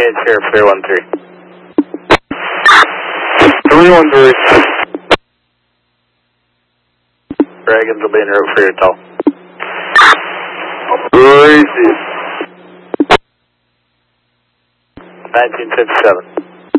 Indian Sheriff 313. 313. Dragons will be en route for your tow. Gracie. 1957.